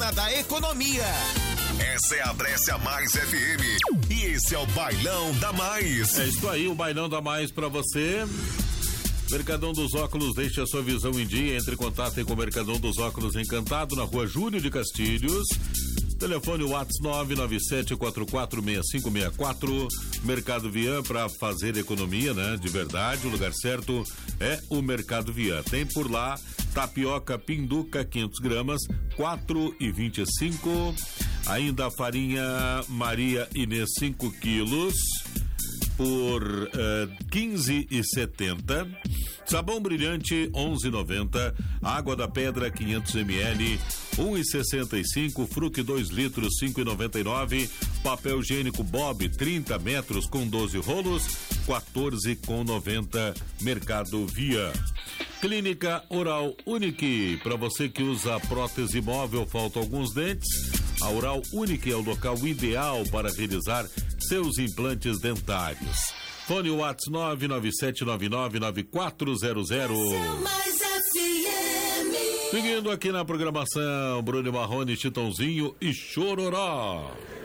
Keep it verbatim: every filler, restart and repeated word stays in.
Semana da Economia. Essa é a Brescia Mais F M e esse é o Bailão da Mais. É isso aí, o Bailão da Mais pra você. Mercadão dos Óculos, deixe a sua visão em dia. Entre em contato com o Mercadão dos Óculos Encantado, na rua Júlio de Castilhos. Telefone WhatsApp nove nove sete quatro quatro seis cinco seis quatro. Mercado Vian, para fazer economia, né? De verdade, o lugar certo é o Mercado Vian. Tem por lá tapioca Pinduca quinhentas gramas, quatro e vinte e cinco. Ainda a farinha Maria Inês cinco quilos por uh, quinze e setenta. Sabão brilhante onze e noventa. Água da Pedra quinhentos mililitros um e sessenta e cinco. Fruque dois litros cinco e noventa e nove. Papel higiênico Bob trinta metros com doze rolos quatorze e noventa. Mercado Via. Clínica Oral Unique, para você que usa prótese móvel, faltam alguns dentes. A Oral Unique é o local ideal para realizar seus implantes dentários. Fone WhatsApp nove nove sete nove nove nove quatro zero zero. Seguindo aqui na programação, Bruno Marrone, Chitãozinho e Chororó.